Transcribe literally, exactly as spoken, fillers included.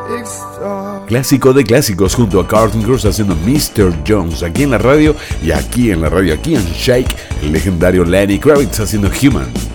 Clásico de clásicos junto a Carlton Cruz haciendo mister Jones aquí en la radio, y aquí en la radio, aquí en Shake, el legendario Lenny Kravitz haciendo Human.